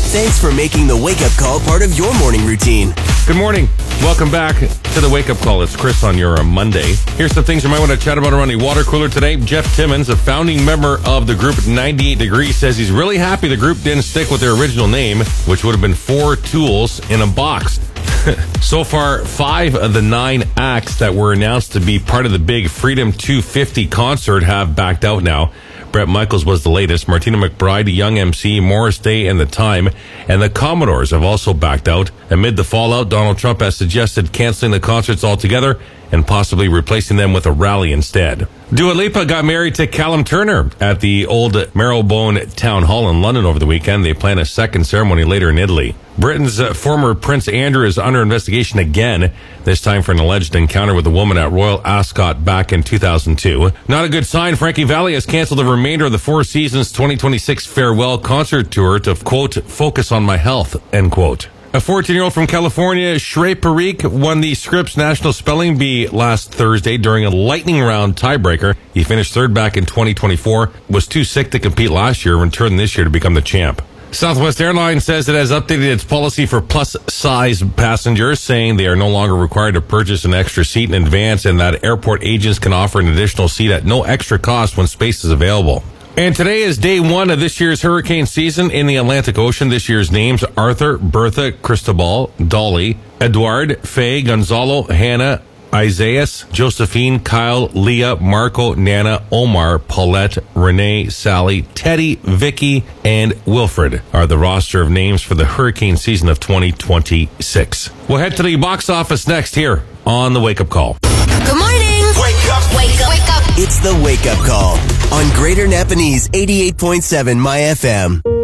Thanks for making the wake-up call part of your morning routine. Good morning. Welcome back to the Wake Up Call. It's Chris on your Monday. Here's some things you might want to chat about around the water cooler today. Jeff Timmons, a founding member of the group 98 Degrees, says he's really happy the group didn't stick with their original name, which would have been 4 tools in a box. So far, 5 of the 9 acts that were announced to be part of the big Freedom 250 concert have backed out now. Bret Michaels was the latest. Martina McBride, Young MC, Morris Day, and The Time, and the Commodores have also backed out. Amid the fallout, Donald Trump has suggested canceling the concerts altogether and possibly replacing them with a rally instead. Dua Lipa got married to Callum Turner at the old Marylebone Town Hall in London over the weekend. They plan a second ceremony later in Italy. Britain's former Prince Andrew is under investigation again, this time for an alleged encounter with a woman at Royal Ascot back in 2002. Not a good sign. Frankie Valli has canceled the remainder of the Four Seasons 2026 farewell concert tour to, quote, focus on my health, end quote. A 14-year-old from California, Shrey Parikh, won the Scripps National Spelling Bee last Thursday during a lightning round tiebreaker. He finished third back in 2024, was too sick to compete last year, and returned this year to become the champ. Southwest Airlines says it has updated its policy for plus-size passengers, saying they are no longer required to purchase an extra seat in advance and that airport agents can offer an additional seat at no extra cost when space is available. And today is day 1 of this year's hurricane season in the Atlantic Ocean. This year's names: Arthur, Bertha, Cristobal, Dolly, Eduard, Faye, Gonzalo, Hannah, Isaias, Josephine, Kyle, Leah, Marco, Nana, Omar, Paulette, Renee, Sally, Teddy, Vicky, and Wilfred are the roster of names for the hurricane season of 2026. We'll head to the box office next here on the Wake Up Call. Good morning. Wake up. Wake up. Wake up. It's the Wake Up Call on Greater Napanese 88.7 My FM.